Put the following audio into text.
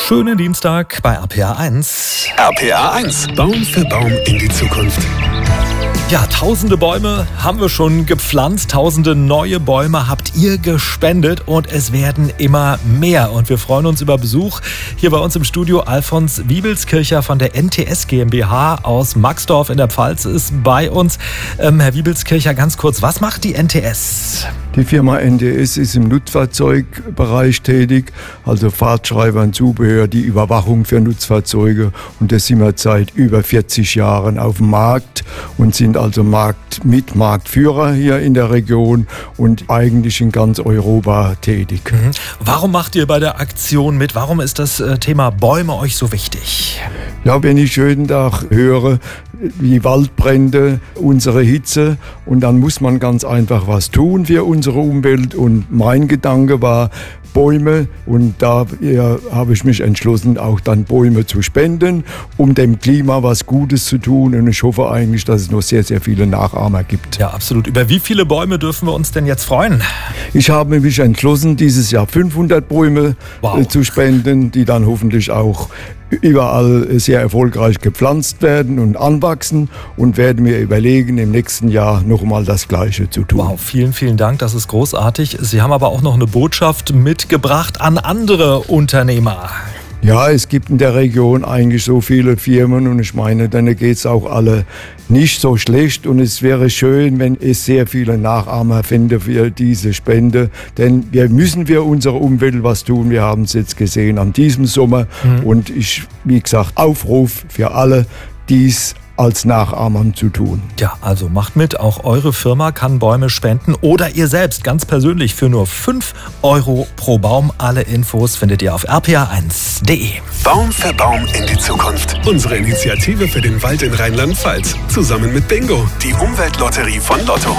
Schönen Dienstag bei RPA 1. RPA 1, Baum für Baum in die Zukunft. Ja, tausende Bäume haben wir schon gepflanzt, tausende neue Bäume habt ihr gespendet und es werden immer mehr. Und wir freuen uns über Besuch hier bei uns im Studio. Alfons Wiebelskircher von der NTS GmbH aus Maxdorf in der Pfalz ist bei uns. Herr Wiebelskircher, ganz kurz, was macht die NTS? Die Firma NTS ist im Nutzfahrzeugbereich tätig, also Fahrtschreiber und Zubehör, die Überwachung für Nutzfahrzeuge. Und das sind wir seit über 40 Jahren auf dem Markt und sind also Marktführer hier in der Region und eigentlich in ganz Europa tätig. Warum macht ihr bei der Aktion mit? Warum ist das Thema Bäume euch so wichtig? Ja, wenn ich jeden Tag höre, wie Waldbrände, unsere Hitze, und dann muss man ganz einfach was tun für unsere Umwelt. Und mein Gedanke war Bäume, und da habe ich mich entschlossen, auch dann Bäume zu spenden, um dem Klima was Gutes zu tun. Und ich hoffe eigentlich, dass es noch sehr, sehr viele Nachahmer gibt. Ja, absolut. Über wie viele Bäume dürfen wir uns denn jetzt freuen? Ich habe mich entschlossen, dieses Jahr 500 Bäume zu spenden, die dann hoffentlich auch überall sehr erfolgreich gepflanzt werden und anwachsen, und werden mir überlegen, im nächsten Jahr nochmal das Gleiche zu tun. Wow, vielen, vielen Dank, das ist großartig. Sie haben aber auch noch eine Botschaft mitgebracht an andere Unternehmer. Ja, es gibt in der Region eigentlich so viele Firmen, und ich meine, denen geht es auch alle nicht so schlecht, und es wäre schön, wenn es sehr viele Nachahmer fände für diese Spende, denn wir müssen für unsere Umwelt was tun. Wir haben es jetzt gesehen an diesem Sommer und wie gesagt, Aufruf für alle, dies als Nachahmern zu tun. Ja, also macht mit, auch eure Firma kann Bäume spenden oder ihr selbst ganz persönlich für nur 5 € pro Baum. Alle Infos findet ihr auf rpa1.de. Baum für Baum in die Zukunft. Unsere Initiative für den Wald in Rheinland-Pfalz. Zusammen mit Bingo, die Umweltlotterie von Lotto.